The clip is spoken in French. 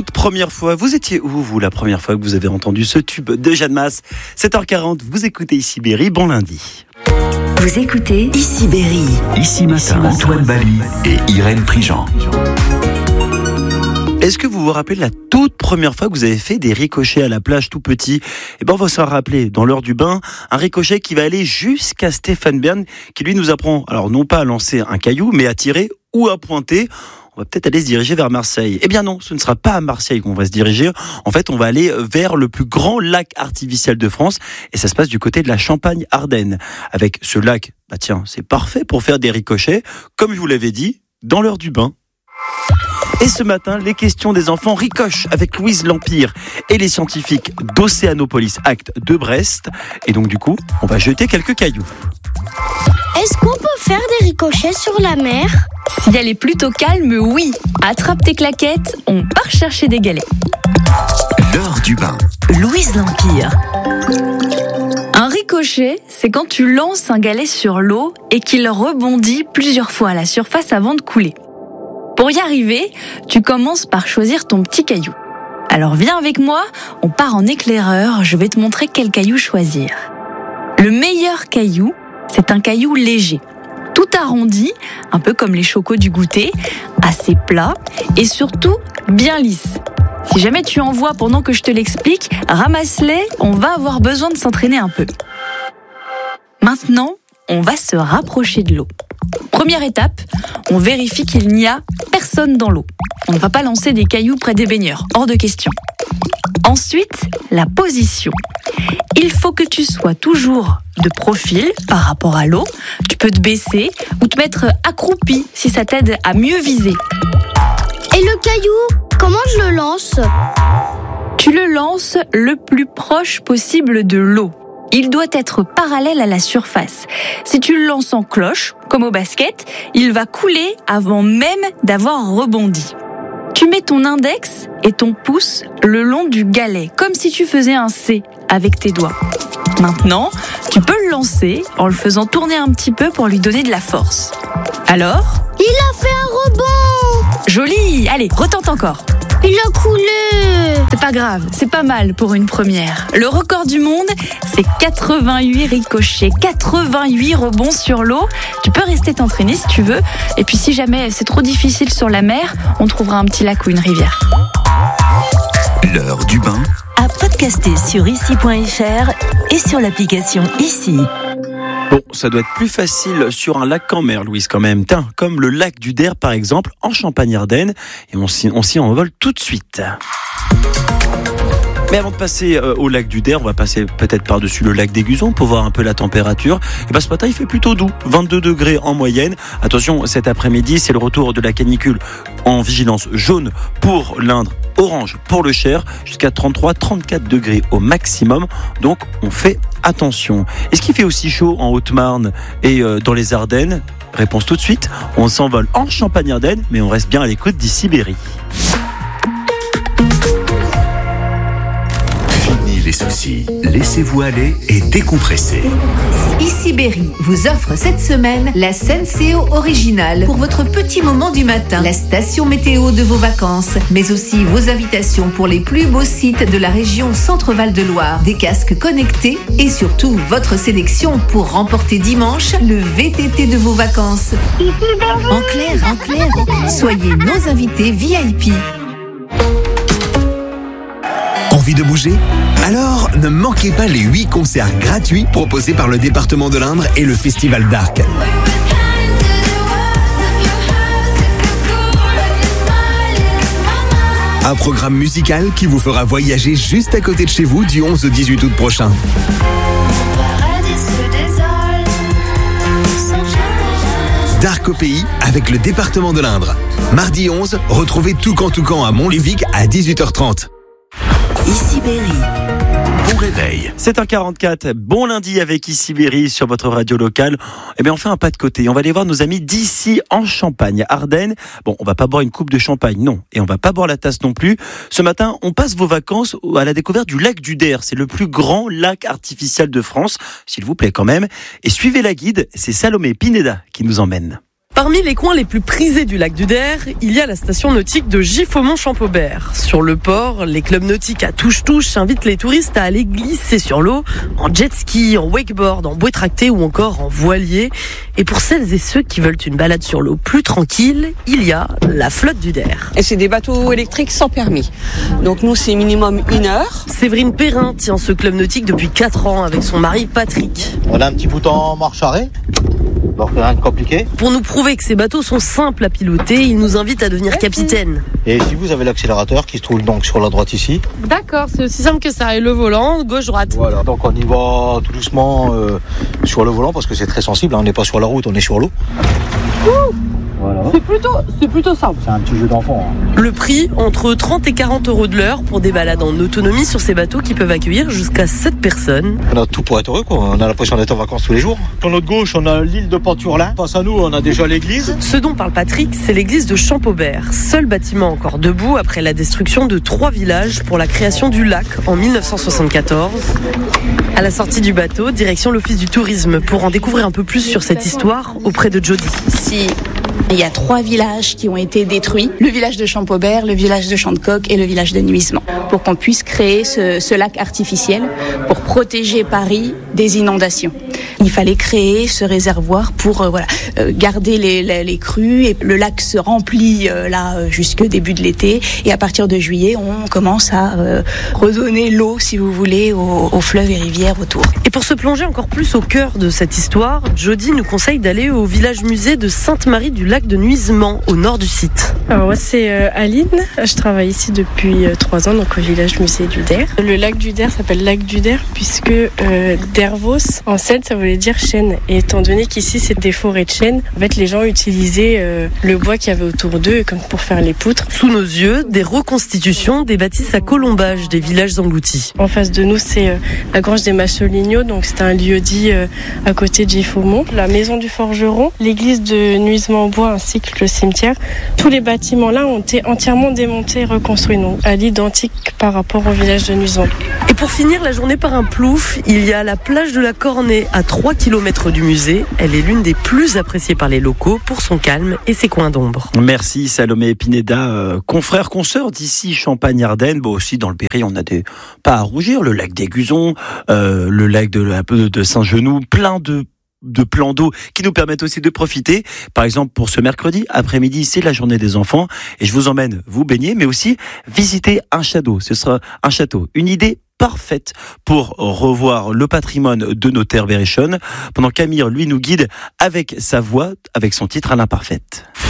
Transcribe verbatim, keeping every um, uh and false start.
toute première fois. Vous étiez où, vous, la première fois que vous avez entendu ce tube de Jeanne Masse? sept heures quarante, vous écoutez Ici Berry, bon lundi. Vous écoutez Ici Berry. Ici Matin, Antoine Bali et Irène Prigent. Est-ce que vous vous rappelez de la toute première fois que vous avez fait des ricochets à la plage tout petit? Eh ben, on va se rappeler, dans l'heure du bain, un ricochet qui va aller jusqu'à Stéphane Bern, qui lui nous apprend, alors non pas à lancer un caillou, mais à tirer ou à pointer. On va peut-être aller se diriger vers Marseille. Eh bien non, ce ne sera pas à Marseille qu'on va se diriger. En fait, on va aller vers le plus grand lac artificiel de France. Et ça se passe du côté de la Champagne-Ardenne. Avec ce lac, bah tiens, c'est parfait pour faire des ricochets, comme je vous l'avais dit, dans l'heure du bain. Et ce matin, les questions des enfants ricochent avec Louise Lampire et les scientifiques d'Océanopolis Act de Brest. Et donc du coup, on va jeter quelques cailloux. Est-ce qu'on peut faire des ricochets sur la mer? Si elle est plutôt calme, oui. Attrape tes claquettes, on part chercher des galets. L'heure du bain. Louise Lampire. Un ricochet, c'est quand tu lances un galet sur l'eau et qu'il rebondit plusieurs fois à la surface avant de couler. Pour y arriver, tu commences par choisir ton petit caillou. Alors viens avec moi, on part en éclaireur, je vais te montrer quel caillou choisir. Le meilleur caillou, c'est un caillou léger, tout arrondi, un peu comme les chocos du goûter, assez plat et surtout bien lisse. Si jamais tu en vois pendant que je te l'explique, ramasse-les, on va avoir besoin de s'entraîner un peu. Maintenant, on va se rapprocher de l'eau. Première étape, on vérifie qu'il n'y a personne dans l'eau. On ne va pas lancer des cailloux près des baigneurs, hors de question. Ensuite, la position. Il faut que tu sois toujours de profil par rapport à l'eau. Tu peux te baisser ou te mettre accroupi si ça t'aide à mieux viser. Et le caillou, comment je le lance? Tu le lances le plus proche possible de l'eau. Il doit être parallèle à la surface. Si tu le lances en cloche, comme au basket, il va couler avant même d'avoir rebondi. Tu mets ton index et ton pouce le long du galet, comme si tu faisais un C avec tes doigts. Maintenant, tu peux le lancer en le faisant tourner un petit peu pour lui donner de la force. Alors ? Il a fait un rebond! Joli! Allez, retente encore. Il a coulé! C'est pas grave, c'est pas mal pour une première. Le record du monde, c'est quatre-vingt-huit ricochets, quatre-vingt-huit rebonds sur l'eau. Tu peux rester t'entraîner si tu veux. Et puis si jamais c'est trop difficile sur la mer, on trouvera un petit lac ou une rivière. L'heure du bain. À podcaster sur ici point f r et sur l'application Ici. Bon, ça doit être plus facile sur un lac qu'en mer, Louise, quand même. Tiens, comme le lac du Der, par exemple, en Champagne-Ardenne. Et on s'y, on s'y envole tout de suite. Mais avant de passer euh, au lac du Der, on va passer peut-être par-dessus le lac d'Aiguzon pour voir un peu la température. Et ben ce matin, il fait plutôt doux, vingt-deux degrés en moyenne. Attention, cet après-midi, c'est le retour de la canicule en vigilance jaune pour l'Indre, orange pour le Cher, jusqu'à trente-trois à trente-quatre degrés au maximum. Donc, on fait attention. Est-ce qu'il fait aussi chaud en Haute-Marne et euh, dans les Ardennes? Réponse tout de suite. On s'envole en Champagne-Ardenne, mais on reste bien à l'écoute d'Ici Berry. Les soucis, laissez-vous aller et décompressez. Ici Berry vous offre cette semaine la Senseo originale pour votre petit moment du matin, la station météo de vos vacances, mais aussi vos invitations pour les plus beaux sites de la région Centre-Val de Loire, des casques connectés et surtout votre sélection pour remporter dimanche le V T T de vos vacances. En clair, en clair, soyez nos invités V I P. Envie de bouger? Alors, ne manquez pas les huit concerts gratuits proposés par le département de l'Indre et le Festival d'Arc. Un programme musical qui vous fera voyager juste à côté de chez vous du onze au dix-huit août prochain. D'Arc au pays avec le département de l'Indre. Mardi onze, retrouvez Toucan Toucan à Montlévic à dix-huit heures trente. Ici Berry. Bon réveil. sept heures quarante-quatre, bon lundi avec Ici Berry sur votre radio locale. Eh bien, on fait un pas de côté. On va aller voir nos amis d'ici en Champagne, Ardennes. Bon, on va pas boire une coupe de champagne, non. Et on va pas boire la tasse non plus. Ce matin, on passe vos vacances à la découverte du lac du Der. C'est le plus grand lac artificiel de France, s'il vous plaît quand même. Et suivez la guide, c'est Salomé Pineda qui nous emmène. Parmi les coins les plus prisés du lac du Der, il y a la station nautique de Giffaumont-Champaubert. Sur le port, les clubs nautiques à touche-touche invitent les touristes à aller glisser sur l'eau, en jet ski, en wakeboard, en bouée tractée ou encore en voilier. Et pour celles et ceux qui veulent une balade sur l'eau plus tranquille, il y a la flotte du Der. Et c'est des bateaux électriques sans permis. Donc nous, c'est minimum une heure. Séverine Perrin tient ce club nautique depuis quatre ans avec son mari Patrick. On a un petit bout en marche arrêt. Donc rien de compliqué. Pour nous prouver que ces bateaux sont simples à piloter, il nous invite à devenir capitaine. Et si vous avez l'accélérateur qui se trouve donc sur la droite ici. D'accord, c'est aussi simple que ça. Et le volant, gauche-droite. Voilà, donc on y va tout doucement euh, sur le volant parce que c'est très sensible. Hein. On n'est pas sur la route, on est sur l'eau. Ouh, voilà. C'est plutôt, c'est plutôt simple. C'est un petit jeu d'enfant. Hein. Le prix, entre trente et quarante euros de l'heure pour des balades en autonomie sur ces bateaux qui peuvent accueillir jusqu'à sept personnes. On a tout pour être heureux, quoi. On a l'impression d'être en vacances tous les jours. Sur notre gauche, on a l'île de Panturlin. Face à nous, on a déjà l'église. Ce dont parle Patrick, c'est l'église de Champaubert, seul bâtiment encore debout après la destruction de trois villages pour la création du lac en mille neuf cent soixante-quatorze. À la sortie du bateau, direction l'office du tourisme pour en découvrir un peu plus sur cette histoire auprès de Jody. Si il y a trois villages qui ont été détruits, le village de Champaubert, le village de Chantecoq et le village de Nuisement, pour qu'on puisse créer ce, ce lac artificiel pour protéger Paris des inondations. Il fallait créer ce réservoir pour euh, voilà, euh, garder les, les, les crues et le lac se remplit euh, là jusqu'au début de l'été et à partir de juillet on commence à euh, redonner l'eau si vous voulez aux, aux fleuves et rivières autour. Et pour se plonger encore plus au cœur de cette histoire, Jody nous conseille d'aller au village musée de Sainte-Marie du lac de Nuisement au nord du site. Alors moi c'est euh, Aline, je travaille ici depuis euh, trois ans donc au village musée du Der. Le lac du Der s'appelle lac du Der puisque euh, Dervos en celte ça voulait dire chêne et étant donné qu'ici c'est des forêts de chênes, en fait les gens utilisaient euh, le bois qu'il y avait autour d'eux comme pour faire les poutres. Sous nos yeux, des reconstitutions des bâtisses à colombage des villages engloutis. En face de nous c'est euh, la grange des Massolignaux, donc c'est un lieu-dit euh, à côté de Giffaumont, la maison du forgeron, l'église de Nuisement-en-Bois ainsi que le cimetière. Tous les bâtiments là ont été entièrement démontés et reconstruits, donc à l'identique par rapport au village de Nuisement. Et pour finir la journée par un plouf, il y a la plage de la Cornée à trois kilomètres du musée. Elle est l'une des plus appréciées par les locaux pour son calme et ses coins d'ombre. Merci Salomé Pineda, euh, confrères, consoeurs d'ici Champagne-Ardenne. Bon, aussi dans le Berry, on a des pas à rougir, le lac des Guzons, euh, le lac de, de, de Saint-Genoux, plein de de plans d'eau qui nous permettent aussi de profiter. Par exemple, pour ce mercredi après-midi, c'est la journée des enfants et je vous emmène vous baigner, mais aussi visiter un château. Ce sera un château, une idée parfaite pour revoir le patrimoine de nos terres berrichonnes, pendant qu'Amir, lui, nous guide avec sa voix, avec son titre à l'imparfaite.